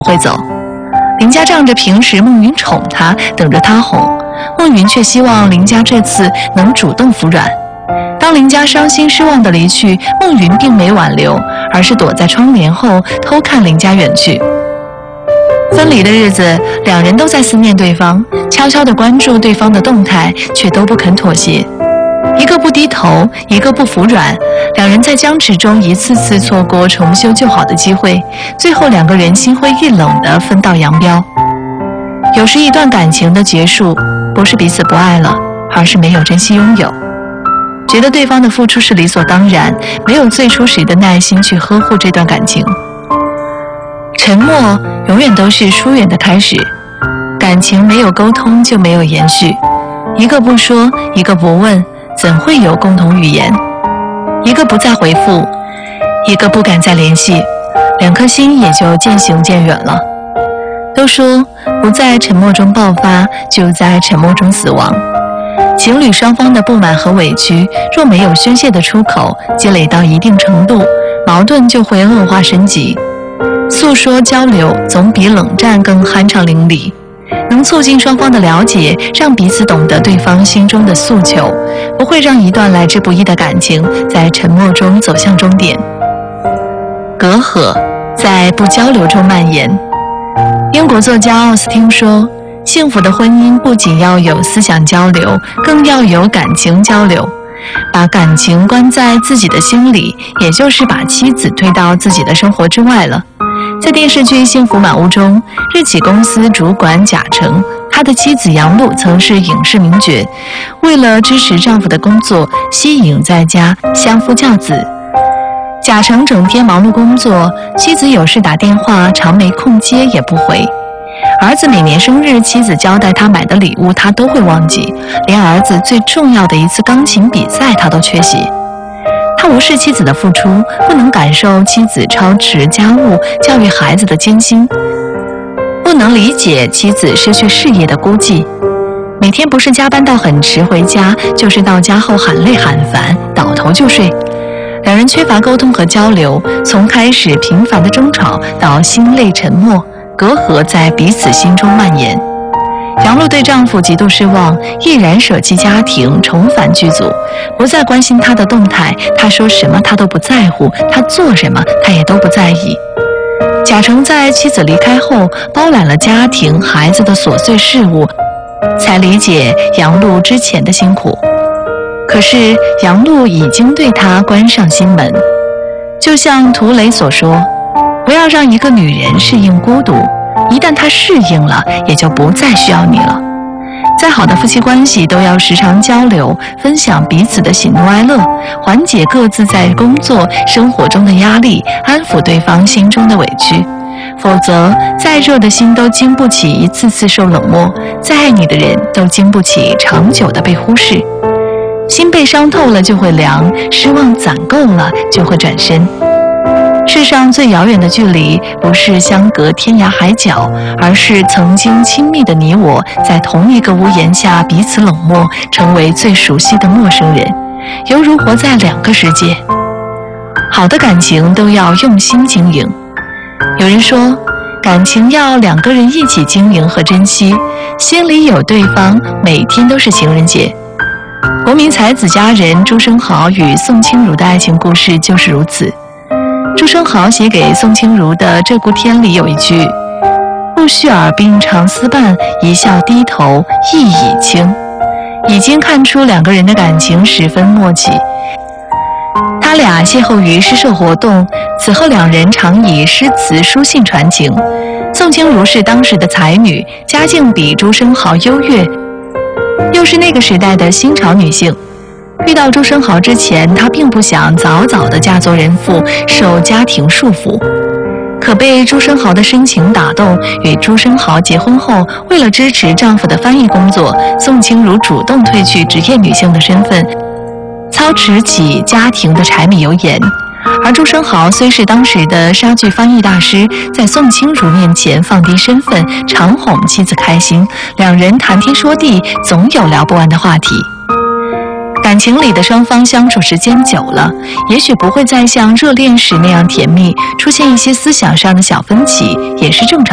会走。林家仗着平时孟云宠他，等着他哄，孟云却希望林家这次能主动服软。当林家伤心失望地离去，孟云并没挽留，而是躲在窗帘后偷看林家远去。分离的日子，两人都在思念对方，悄悄地关注对方的动态，却都不肯妥协。一个不低头，一个不服软，两人在僵持中一次次错过重修旧好的机会，最后两个人心灰意冷地分道扬镳。有时一段感情的结束，不是彼此不爱了，而是没有珍惜拥有，觉得对方的付出是理所当然，没有最初时的耐心去呵护这段感情。沉默永远都是疏远的开始，感情没有沟通就没有延续，一个不说，一个不问，怎会有共同语言？一个不再回复，一个不敢再联系，两颗心也就渐行渐远了。都说不在沉默中爆发，就在沉默中死亡。情侣双方的不满和委屈，若没有宣泄的出口，积累到一定程度，矛盾就会恶化升级。诉说交流总比冷战更酣畅淋漓，能促进双方的了解，让彼此懂得对方心中的诉求，不会让一段来之不易的感情在沉默中走向终点。隔阂在不交流中蔓延。英国作家奥斯汀说，幸福的婚姻不仅要有思想交流，更要有感情交流。把感情关在自己的心里，也就是把妻子推到自己的生活之外了。在电视剧《幸福满屋》中，日企公司主管贾成，他的妻子杨璐曾是影视名角，为了支持丈夫的工作，息影在家，相夫教子。贾成整天忙碌工作，妻子有事打电话，常没空接也不回。儿子每年生日，妻子交代他买的礼物他都会忘记，连儿子最重要的一次钢琴比赛他都缺席。他无视妻子的付出，不能感受妻子操持家务、教育孩子的艰辛，不能理解妻子失去事业的孤寂。每天不是加班到很迟回家，就是到家后喊累喊烦，倒头就睡。两人缺乏沟通和交流，从开始频繁的争吵到心累沉默，隔阂在彼此心中蔓延。杨璐对丈夫极度失望，毅然舍弃家庭，重返剧组，不再关心他的动态，他说什么他都不在乎，他做什么他也都不在意。贾成在妻子离开后，包揽了家庭孩子的琐碎事务，才理解杨璐之前的辛苦。可是杨璐已经对他关上心门，就像涂磊所说，不要让一个女人适应孤独，一旦她适应了，也就不再需要你了。再好的夫妻关系都要时常交流，分享彼此的喜怒哀乐，缓解各自在工作生活中的压力，安抚对方心中的委屈。否则再热的心都经不起一次次受冷漠，再爱你的人都经不起长久的被忽视。心被伤透了就会凉，失望攒够了就会转身。世上最遥远的距离，不是相隔天涯海角，而是曾经亲密的你我，在同一个屋檐下彼此冷漠，成为最熟悉的陌生人，犹如活在两个世界。好的感情都要用心经营。有人说，感情要两个人一起经营和珍惜，心里有对方，每天都是情人节。国民才子佳人朱生豪与宋清如的爱情故事就是如此。朱生豪写给宋清如的《鹧鸪天》里有一句：不须耳鬓长厮伴，一笑低头意已清，已经看出两个人的感情十分默契。他俩邂逅于诗社活动，此后两人常以诗词书信传情。宋清如是当时的才女，家境比朱生豪优越，又是那个时代的新潮女性。遇到朱生豪之前，她并不想早早的嫁作人妇，受家庭束缚。可被朱生豪的深情打动，与朱生豪结婚后，为了支持丈夫的翻译工作，宋清如主动褪去职业女性的身份，操持起家庭的柴米油盐。而朱生豪虽是当时的莎剧翻译大师，在宋清如面前放低身份，常哄妻子开心，两人谈天说地，总有聊不完的话题。感情里的双方相处时间久了，也许不会再像热恋时那样甜蜜，出现一些思想上的小分歧也是正常。